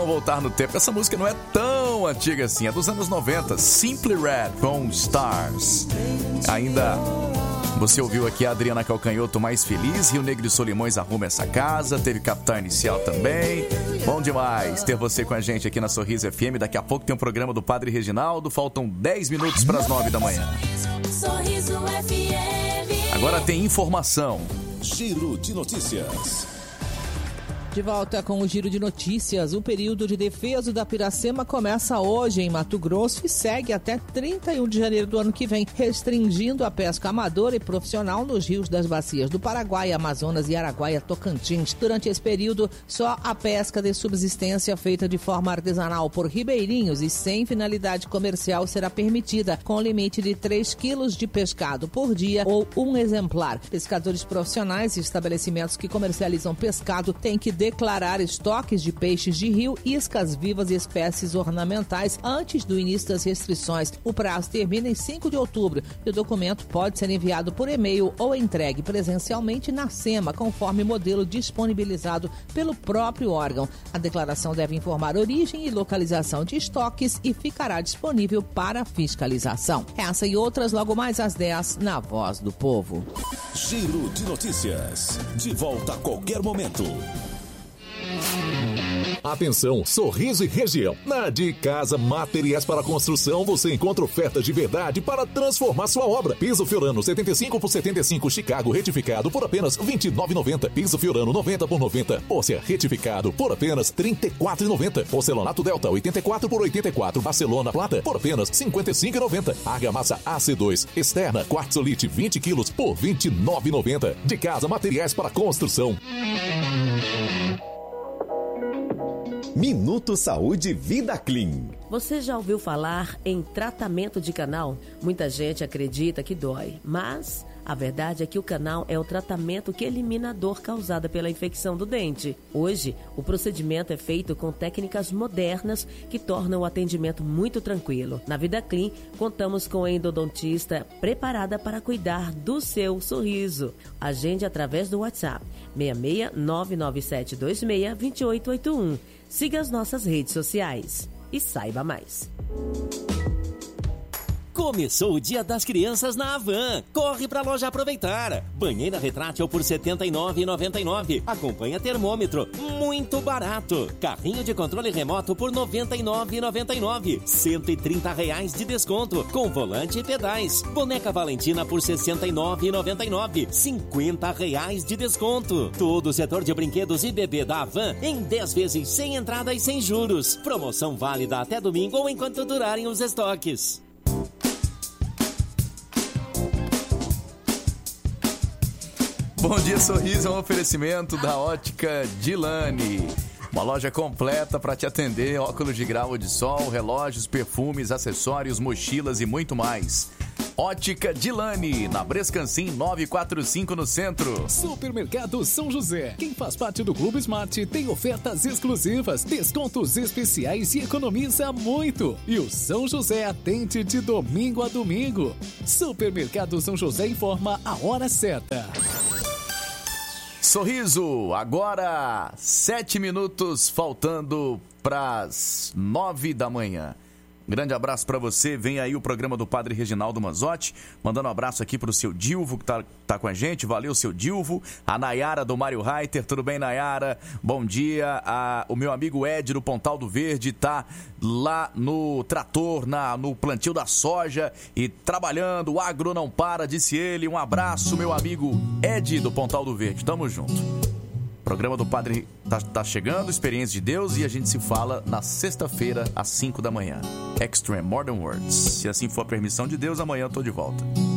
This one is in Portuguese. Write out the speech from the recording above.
Vamos voltar no tempo. Essa música não é tão antiga assim, é dos anos 90. Simply Red com Stars. Ainda você ouviu aqui a Adriana Calcanhoto, Mais Feliz. Rio Negro e Solimões, Arruma Essa Casa. Teve Capital Inicial também. Bom demais ter você com a gente aqui na Sorriso FM. Daqui a pouco tem um programa do Padre Reginaldo. Faltam 10 minutos para as 9 da manhã. Sorriso FM. Agora tem informação. Giro de notícias. De volta com o Giro de Notícias. O período de defeso da Piracema começa hoje em Mato Grosso e segue até 31 de janeiro do ano que vem, restringindo a pesca amadora e profissional nos rios das bacias do Paraguai, Amazonas e Araguaia-Tocantins. Durante esse período, só a pesca de subsistência feita de forma artesanal por ribeirinhos e sem finalidade comercial será permitida, com limite de 3 quilos de pescado por dia ou um exemplar. Pescadores profissionais e estabelecimentos que comercializam pescado têm que declarar estoques de peixes de rio, iscas vivas e espécies ornamentais antes do início das restrições. O prazo termina em 5 de outubro e o documento pode ser enviado por e-mail ou entregue presencialmente na SEMA, conforme modelo disponibilizado pelo próprio órgão. A declaração deve informar origem e localização de estoques e ficará disponível para fiscalização. Essa e outras logo mais às 10 na Voz do Povo. Giro de Notícias. De volta a qualquer momento. Atenção, Sorriso e região. Na De Casa Materiais para Construção você encontra ofertas de verdade para transformar sua obra. Piso Fiorano 75 por 75 Chicago retificado por apenas R$ 29,90. Piso Fiorano 90 por 90 Óssea retificado por apenas R$ 34,90. Porcelanato Delta 84 por 84 Barcelona Plata por apenas R$ 55,90. Argamassa AC2 externa Quartzolite 20 quilos por R$ 29,90. De Casa Materiais para Construção. Minuto Saúde Vida Clean. Você já ouviu falar em tratamento de canal? Muita gente acredita que dói, mas a verdade é que o canal é o tratamento que elimina a dor causada pela infecção do dente. Hoje, o procedimento é feito com técnicas modernas que tornam o atendimento muito tranquilo. Na Vida Clean, contamos com a endodontista preparada para cuidar do seu sorriso. Agende através do WhatsApp 66 997 26 2881. Siga as nossas redes sociais e saiba mais. Começou o Dia das Crianças na Havan. Corre pra loja aproveitar. Banheira retrátil por R$ 79,99. Acompanha termômetro. Muito barato. Carrinho de controle remoto por R$ 99,99. R$ 130 de desconto. Com volante e pedais. Boneca Valentina por R$ 69,99. R$ 50 de desconto. Todo o setor de brinquedos e bebê da Havan em 10 vezes sem entrada e sem juros. Promoção válida até domingo ou enquanto durarem os estoques. Bom dia, Sorriso, é um oferecimento da Ótica Dilane. Uma loja completa para te atender, óculos de grau de sol, relógios, perfumes, acessórios, mochilas e muito mais. Ótica Dilane, na Brescancim 945 no centro. Supermercado São José. Quem faz parte do Clube Smart tem ofertas exclusivas, descontos especiais e economiza muito. E o São José atende de domingo a domingo. Supermercado São José informa a hora certa. Sorriso, agora 7 minutos faltando para as 9 da manhã. Grande abraço para você, vem aí o programa do Padre Reginaldo Manzotti, mandando um abraço aqui pro seu Dilvo que tá com a gente, valeu seu Dilvo, a Nayara do Mário Reiter, tudo bem Nayara? Bom dia, o meu amigo Ed do Pontal do Verde tá lá no trator, no plantio da soja e trabalhando, o agro não para, disse ele, um abraço meu amigo Ed do Pontal do Verde, tamo junto. O programa do Padre tá chegando, Experiência de Deus, e a gente se fala na sexta-feira, às 5 da manhã. Extreme Modern Words. Se assim for a permissão de Deus, amanhã eu tô de volta.